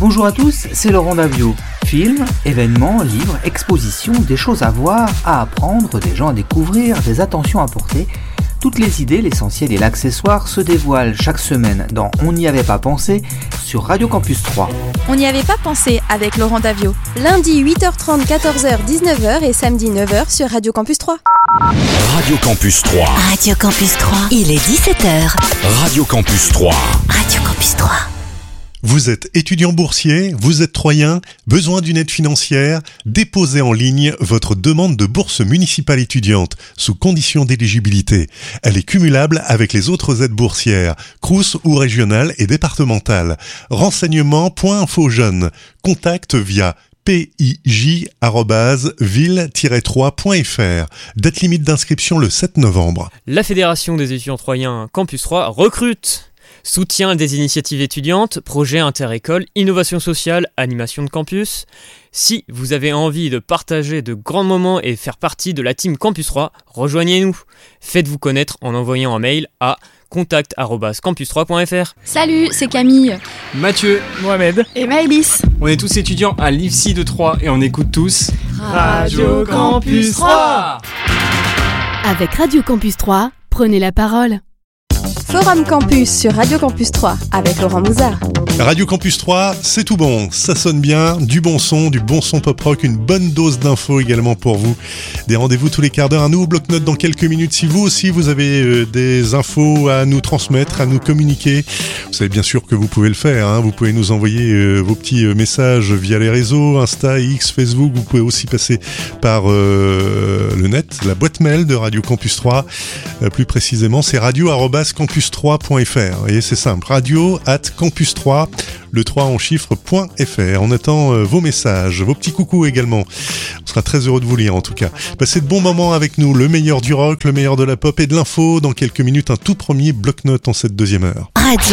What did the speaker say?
Bonjour à tous, c'est Laurent Davio. Films, événements, livres, expositions, des choses à voir, à apprendre, des gens à découvrir, des attentions à porter. Toutes les idées, l'essentiel et l'accessoire se dévoilent chaque semaine dans On n'y avait pas pensé sur Radio Campus 3. On n'y avait pas pensé avec Laurent Davio. Lundi 8h30, 14h, 19h et samedi 9h sur Radio Campus 3. Radio Campus 3. Radio Campus 3. Il est 17h. Radio Campus 3. Radio Campus 3. Vous êtes étudiant boursier, vous êtes troyen, besoin d'une aide financière, déposez en ligne votre demande de bourse municipale étudiante sous condition d'éligibilité. Elle est cumulable avec les autres aides boursières, Crous ou régionales et départementales. Renseignements.infojeunes. Contact via pij@ville-3.fr. Date limite d'inscription le 7 novembre. La Fédération des étudiants troyens Campus 3 recrute. Soutien des initiatives étudiantes, projets inter-écoles, innovation sociale, animation de campus. Si vous avez envie de partager de grands moments et faire partie de la team Campus 3, rejoignez-nous. Faites-vous connaître en envoyant un mail à contact@campus3.fr. Salut, c'est Camille, Mathieu, Mohamed et Maëlys. On est tous étudiants à l'IFSI de Troyes et on écoute tous Radio Campus 3. Avec Radio Campus 3, prenez la parole. Forum Campus sur Radio Campus 3 avec Laurent Mouzard. Radio Campus 3, c'est tout bon, ça sonne bien, du bon son pop-rock, une bonne dose d'infos également pour vous. Des rendez-vous tous les quarts d'heure, un nouveau bloc-notes dans quelques minutes. Si vous aussi vous avez des infos à nous transmettre, à nous communiquer, vous savez bien sûr que vous pouvez le faire, hein. Vous pouvez nous envoyer vos petits messages via les réseaux, Insta, X, Facebook. Vous pouvez aussi passer par le net, la boîte mail de Radio Campus 3. Plus précisément, c'est radio@campus3.fr. Vous voyez, c'est simple, radio@campus3, le 3 en chiffre.fr. On attend vos messages, vos petits coucous également. On sera très heureux de vous lire en tout cas. Passez de bons moments avec nous, le meilleur du rock, le meilleur de la pop et de l'info. Dans quelques minutes, un tout premier bloc-notes en cette deuxième heure. Radio